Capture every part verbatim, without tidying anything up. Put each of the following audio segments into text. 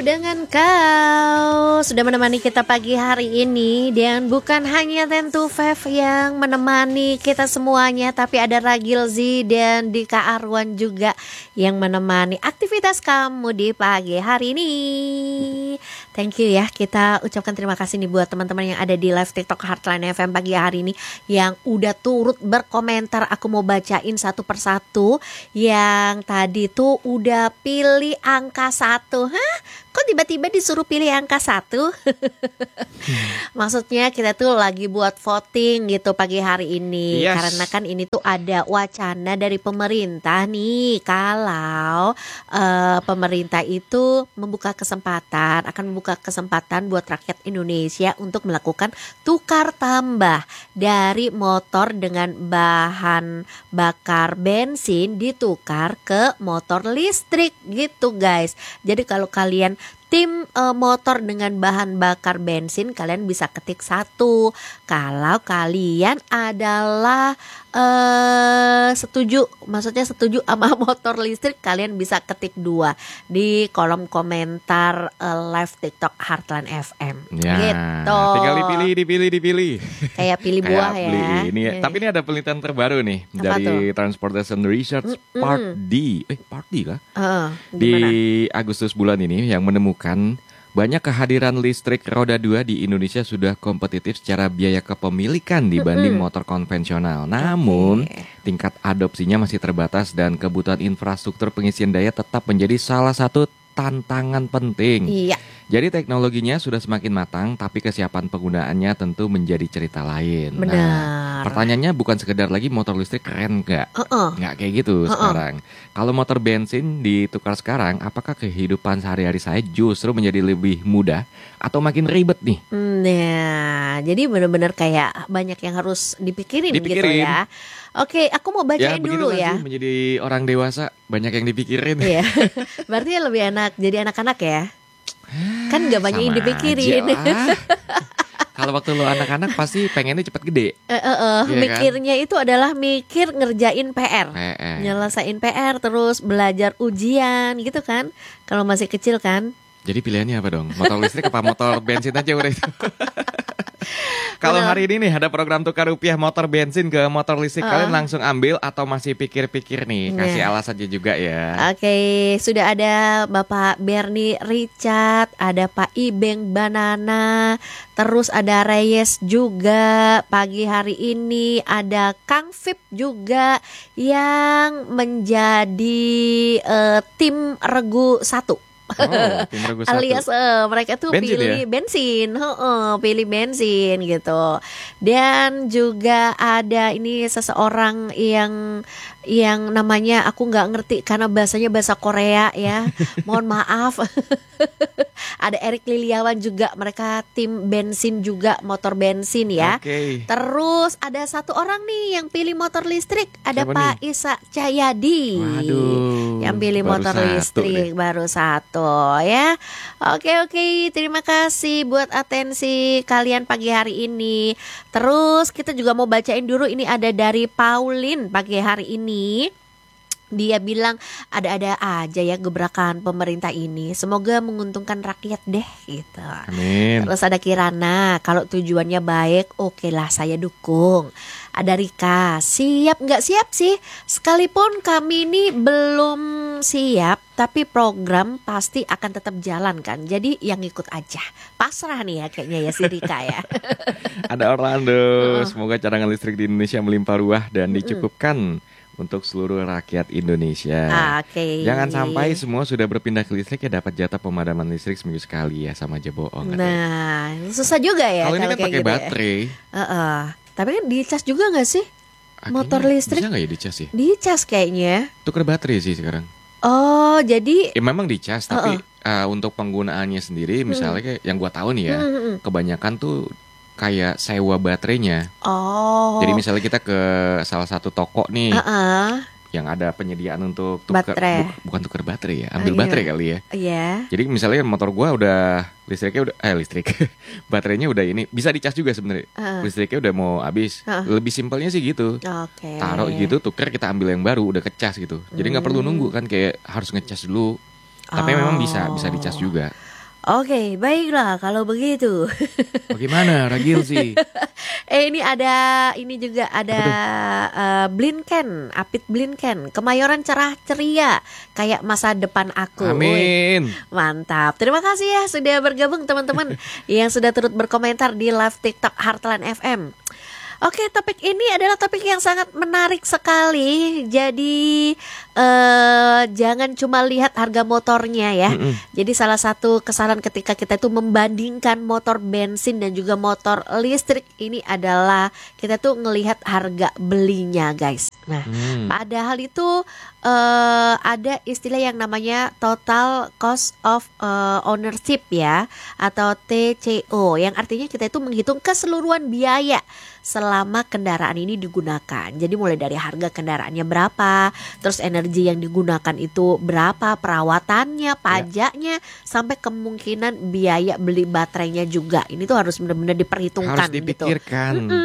dengan kau sudah menemani kita pagi hari ini. Dan bukan hanya Ten to Five yang menemani kita semuanya, tapi ada Ragil Z dan Dika Arwan juga yang menemani aktivitas kamu di pagi hari ini. Thank you ya, kita ucapkan terima kasih nih buat teman-teman yang ada di live TikTok Heartline F M pagi hari ini yang udah turut berkomentar. Aku mau bacain satu persatu. Yang tadi tuh udah pilih angka satu. Hah? Kok tiba-tiba disuruh pilih angka satu? hmm. Maksudnya kita tuh lagi buat voting gitu pagi hari ini. Yes. Karena kan ini tuh ada wacana dari pemerintah nih, kalau uh, pemerintah itu membuka kesempatan, akan membuka kesempatan buat rakyat Indonesia untuk melakukan tukar tambah dari motor dengan bahan bakar bensin ditukar ke motor listrik gitu guys. Jadi kalau kalian tim e, motor dengan bahan bakar bensin, kalian bisa ketik satu. Kalau kalian adalah e, setuju, maksudnya setuju sama motor listrik, kalian bisa ketik dua di kolom komentar e, live TikTok Heartline F M. Ya, gitu. Tinggal dipilih, dipilih, dipilih. Kayak pilih buah ya. Ini, ya. Tapi ini ada penelitian terbaru nih. Apa dari tuh? Transportation Research mm-mm. Part D. Eh, Part D kah? Uh, di Agustus bulan ini yang menemukan kan banyak kehadiran listrik roda dua di Indonesia sudah kompetitif secara biaya kepemilikan dibanding mm-hmm. motor konvensional. Namun okay. tingkat adopsinya masih terbatas dan kebutuhan infrastruktur pengisian daya tetap menjadi salah satu tantangan penting. Iya. Jadi teknologinya sudah semakin matang, tapi kesiapan penggunaannya tentu menjadi cerita lain. Benar. Nah, pertanyaannya bukan sekedar lagi motor listrik keren nggak? Uh-uh. Nggak kayak gitu uh-uh. sekarang. Kalau motor bensin ditukar sekarang, apakah kehidupan sehari-hari saya justru menjadi lebih mudah atau makin ribet nih? Nah, jadi benar-benar kayak banyak yang harus dipikirin, dipikirin. gitu ya. Oke, aku mau bacain ya, dulu ya. Sih, menjadi orang dewasa banyak yang dipikirin. Iya. Berarti lebih enak jadi anak-anak ya. Kan gak banyak yang dipikirin. Kalau waktu lo anak-anak pasti pengennya cepet gede. Uh, uh, uh, ya mikirnya kan? Itu adalah mikir ngerjain P R, P R. Nyelesain P R, terus belajar ujian gitu kan. Kalau masih kecil kan. Jadi pilihannya apa dong? Motor listrik apa motor bensin aja udah itu. Kalau hari ini nih ada program tukar rupiah motor bensin ke motor listrik, uh. kalian langsung ambil atau masih pikir-pikir nih? Kasih yeah. alasannya juga ya. Oke, okay, sudah ada Bapak Bernie Richard, ada Pak Ibeng Banana, terus ada Reyes juga pagi hari ini, ada Kang Vip juga yang menjadi uh, tim regu satu. Oh, alias uh, mereka tuh bensin pilih ya? bensin, uh, uh, pilih bensin gitu. Dan juga ada ini seseorang yang yang namanya aku nggak ngerti karena bahasanya bahasa Korea ya. Mohon maaf. Ada Erik Liliawan juga, mereka tim bensin juga, motor bensin ya. Okay. Terus ada satu orang nih yang pilih motor listrik, ada Siapa Pak nih? Isa Cahyadi. Waduh, yang pilih motor listrik deh. Baru satu ya. Oke oke, terima kasih buat atensi kalian pagi hari ini. Terus kita juga mau bacain dulu, ini ada dari Pauline pagi hari ini. Dia bilang ada-ada aja ya gebrakan pemerintah ini, semoga menguntungkan rakyat deh gitu. Amin. Terus ada Kirana, kalau tujuannya baik oke lah saya dukung. Ada Rika, siap nggak siap sih, sekalipun kami ini belum siap, tapi program pasti akan tetap jalan kan, jadi yang ikut aja. Pasrah nih ya kayaknya ya si Rika ya. Ada Orlando, uh. semoga cadangan listrik di Indonesia melimpah ruah dan dicukupkan untuk seluruh rakyat Indonesia. Okay. Jangan sampai semua sudah berpindah ke listrik ya dapat jatah pemadaman listrik seminggu sekali ya, sama aja bohong. Nah, katanya. Susah juga ya. Kalau ini kan pakai gitu baterai. Ya. Uh-uh. Tapi kan dicas juga nggak sih? Akhirnya motor listrik? Bisa nggak ya dicas sih? Dicas kayaknya. Tuker baterai sih sekarang. Oh, jadi? Ya memang dicas, uh-uh. tapi uh, untuk penggunaannya sendiri, misalnya kayak yang gua tahu nih ya, hmm. kebanyakan tuh kayak sewa baterainya. Oh. Jadi misalnya kita ke salah satu toko nih, uh-uh. yang ada penyediaan untuk tuker, baterai. Bu, bukan tuker baterai ya, ambil uh, iya. baterai kali ya. Iya. Yeah. Jadi misalnya motor gua udah listriknya udah, eh listrik, baterainya udah ini bisa dicas juga sebenarnya. Uh. Listriknya udah mau habis. Uh. Lebih simpelnya sih gitu. Okay. Taruh gitu, tuker kita ambil yang baru, udah kecas gitu. Jadi nggak hmm. perlu nunggu kan, kayak harus ngecas dulu. Tapi oh. memang bisa bisa dicas juga. Oke, baiklah kalau begitu. Bagaimana Ragil sih? eh ini ada ini juga ada uh, Blinken, Apit Blinken, Kemayoran cerah ceria kayak masa depan aku. Amin. Uy, mantap. Terima kasih ya sudah bergabung teman-teman yang sudah turut berkomentar di live TikTok Heartland F M. Oke, topik ini adalah topik yang sangat menarik sekali. Jadi eh, jangan cuma lihat harga motornya ya. Mm-mm. Jadi salah satu kesalahan ketika kita itu membandingkan motor bensin dan juga motor listrik ini adalah kita tuh ngelihat harga belinya, guys. Nah, mm. padahal itu eh, ada istilah yang namanya total cost of uh, ownership ya, atau T C O, yang artinya kita itu menghitung keseluruhan biaya selama kendaraan ini digunakan. Jadi mulai dari harga kendaraannya berapa, terus energi yang digunakan itu berapa, perawatannya, pajaknya, ya, sampai kemungkinan biaya beli baterainya juga. Ini tuh harus benar-benar diperhitungkan. Harus dipikirkan. Gitu.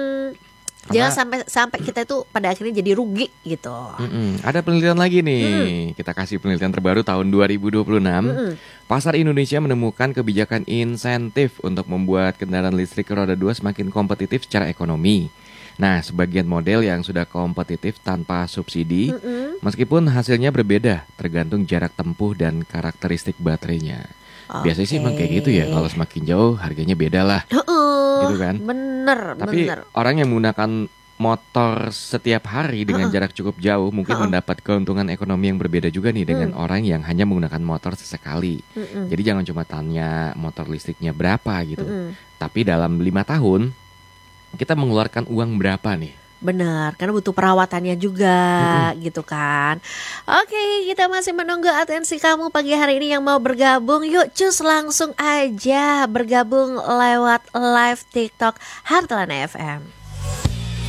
Jangan sampai sampai kita itu pada akhirnya jadi rugi gitu. Mm-mm. Ada penelitian lagi nih. Mm. Kita kasih penelitian terbaru tahun dua ribu dua puluh enam. Mm-mm. Pasar Indonesia menemukan kebijakan insentif untuk membuat kendaraan listrik roda dua semakin kompetitif secara ekonomi. Nah, sebagian model yang sudah kompetitif tanpa subsidi, Mm-mm. meskipun hasilnya berbeda tergantung jarak tempuh dan karakteristik baterainya. Okay. Biasanya sih emang kayak gitu ya, kalau semakin jauh harganya beda lah. Uh, gitu kan? Bener, Tapi bener. orang yang menggunakan motor setiap hari dengan uh-uh. jarak cukup jauh mungkin uh-uh. mendapat keuntungan ekonomi yang berbeda juga nih dengan uh. orang yang hanya menggunakan motor sesekali. Uh-uh. Jadi jangan cuma tanya motor listriknya berapa gitu. Uh-uh. Tapi dalam lima tahun kita mengeluarkan uang berapa nih? Benar, karena butuh perawatannya juga, mm-hmm. gitu kan. Oke, kita masih menunggu atensi kamu pagi hari ini yang mau bergabung. Yuk cus langsung aja bergabung lewat live TikTok Heartland F M.